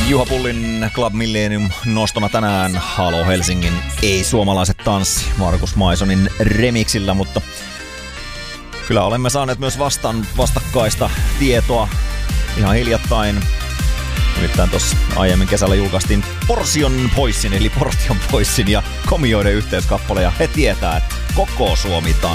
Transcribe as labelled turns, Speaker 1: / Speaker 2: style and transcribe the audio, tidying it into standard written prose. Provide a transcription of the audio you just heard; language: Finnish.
Speaker 1: Juha Pullin Club Millennium nostona tänään Halo Helsingin Ei-suomalaiset tanssi Markus Maisonin remixillä, mutta kyllä olemme saaneet myös vastakkaista tietoa ihan hiljattain. Nimittäin tuossa aiemmin kesällä julkaistiin Portion Poissin ja Komioiden yhteiskappale, ja he tietää, että koko Suomi tanssi.